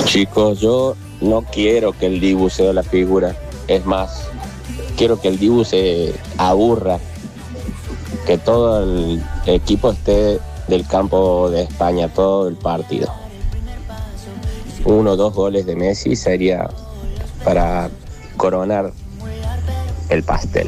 Chicos, yo no quiero que el Dibu sea la figura. Es más, quiero que el Dibu se aburra. Que todo el equipo esté del campo de España, todo el partido. 1 o 2 goles de Messi sería para coronar el pastel.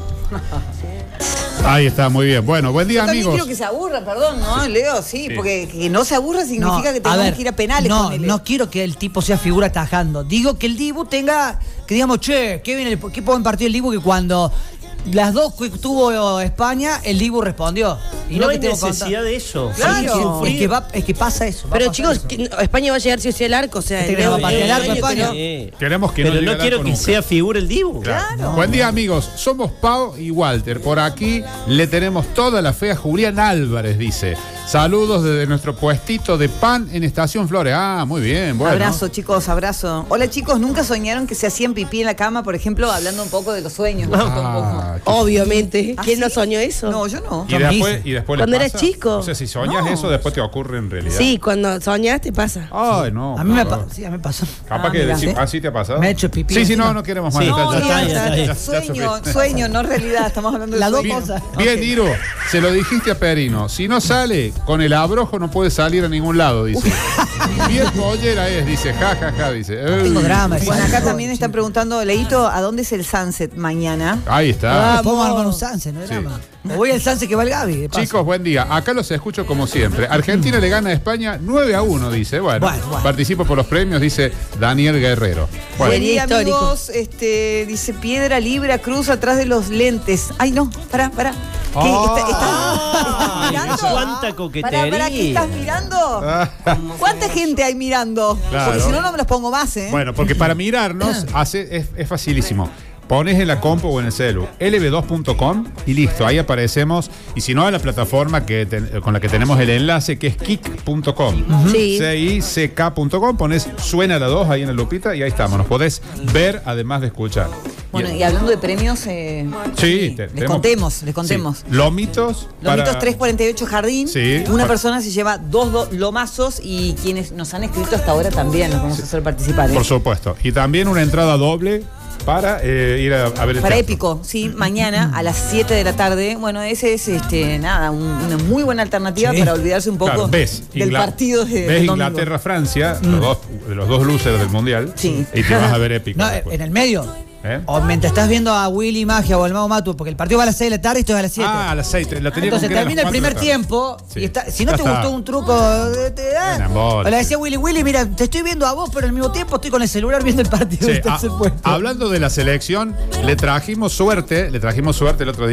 Ahí está, muy bien. Bueno, buen día, Yo también amigos. quiero que se aburra, perdón, ¿no, Leo? Sí, porque que no se aburra significa que tenemos que ir a penales con él. No quiero que el tipo sea figura atajando. Digo que el Dibu tenga, que digamos, che, qué buen partido el Dibu, que cuando las dos que tuvo España, el Dibu respondió. Y no que hay necesidad de eso. Claro. Es que pasa eso. Pero chicos, España va a llegar si o sí al arco, o sea, Queremos Queremos que pero no llegue al quiero arco que nunca. sea figura el Dibu. Claro. Buen día, amigos. Somos Pau y Walter. Por aquí le tenemos toda la fe a Julián Álvarez, dice. Saludos desde nuestro puestito de pan en Estación Flores. Ah, muy bien, bueno. Abrazo, chicos, abrazo. Hola, chicos, ¿nunca soñaron que se hacían pipí en la cama, por ejemplo, hablando un poco de los sueños? obviamente. ¿Ah, ¿Quién sí? no soñó eso? No, yo no. Y después le Cuando eras pasa. chico. O sea, si soñas No. eso, después te ocurre en realidad. Sí, cuando soñás te pasa. Ay, no. A mí me claro. pasó. Capaz que mira. decir, ¿sí te ha pasado? Me he hecho pipí Sí, encima. no queremos más Sí. detalles. No, ya está. Sueño, no realidad, estamos hablando de Las dos sueños. cosas. Bien, Iro, se lo dijiste a Perino. Si no sale con el abrojo, no puede salir a ningún lado, dice. Bien pollera es, dice, ja, dice. Tengo drama. Bueno, acá también están preguntando, Leito, ¿a dónde es el sunset mañana? Ahí está. Podemos armar un Sanse, no es Sí. drama. O voy al Sanse que va el Gaby. de paso. Chicos, buen día. Acá los escucho como siempre. Argentina le gana a España 9-1, dice. Bueno, participo por los premios, dice Daniel Guerrero. Bueno, Buen día, histórico. amigos. Dice Piedra Libra Cruz atrás de los lentes. Ay, no, pará. ¿Qué? ¿Estás mirando? Cuánta coquetería. Pará, ¿qué estás mirando? ¿Cuánta gente hay mirando? Claro. Porque si no, no me los pongo más, ¿eh? bueno, porque para mirarnos es facilísimo. Pones en la compu o en el celu lb2.com y listo, ahí aparecemos. Y si no, a la plataforma con la que tenemos el enlace, que es kik.com. Sí. CICK.com, pones suena la 2 ahí en la lupita y ahí estamos. Nos podés ver además de escuchar. Bueno, y hablando de premios, Sí, les contemos. Sí. Lomitos. Lomitos 348 Jardín. Sí. Una persona se lleva 2 lomazos y quienes nos han escrito hasta ahora también los vamos a hacer participar. Por supuesto. Y también una entrada doble para ir a ver el Para teatro. Épico, sí, mañana a las 7 de la tarde. Bueno, ese es una muy buena alternativa para olvidarse un poco Claro, ves del partido de ves domingo. Inglaterra-Francia, los dos losers del mundial, Sí. y te vas a ver Épico. No, después. en el medio. ¿Eh? O mientras estás viendo a Willy Magia o al Mago Matu, porque el partido va a las 6 de la tarde y esto es a las 7. Ah, a las 6. Lo tenía Entonces con que era a las termina el 4 primer de la tarde. tiempo Sí. y si no Ya te está. gustó un truco, Una bola. o le decía Willy, mira, te estoy viendo a vos, pero al mismo tiempo estoy con el celular viendo el partido Sí, del tercer puesto. hablando de la selección, le trajimos suerte el otro día.